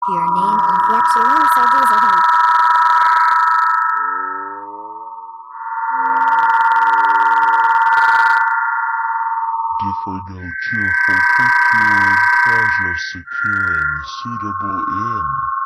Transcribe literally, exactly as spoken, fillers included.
Your name of Yaxulong Sarduzahan. Differ no cheerful procured pleasure securing suitable in